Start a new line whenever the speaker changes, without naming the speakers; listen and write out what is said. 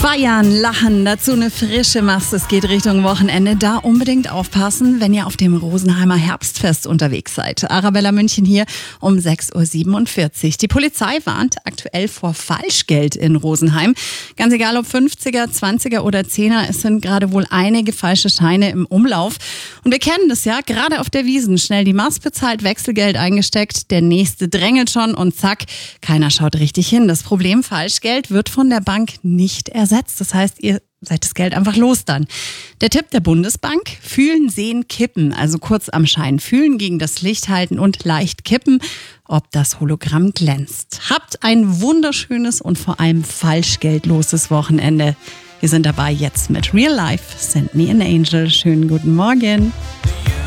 Feiern, lachen, dazu eine frische Masse. Es geht Richtung Wochenende. Da unbedingt aufpassen, wenn ihr auf dem Rosenheimer Herbstfest unterwegs seid. Arabella München hier um 6.47 Uhr. Die Polizei warnt aktuell vor Falschgeld in Rosenheim. Ganz egal ob 50er, 20er oder 10er, es sind gerade wohl einige falsche Scheine im Umlauf. Und wir kennen das ja, gerade auf der Wiesn. Schnell die Maß bezahlt, Wechselgeld eingesteckt, der nächste drängelt schon und zack, keiner schaut richtig hin. Das Problem, Falschgeld wird von der Bank nicht ersetzt. Das heißt, ihr seid das Geld einfach los dann. Der Tipp der Bundesbank: Fühlen, sehen, kippen. Also kurz am Schein fühlen, gegen das Licht halten und leicht kippen, ob das Hologramm glänzt. Habt ein wunderschönes und vor allem falschgeldloses Wochenende. Wir sind dabei jetzt mit Real Life. Send me an Angel. Schönen guten Morgen.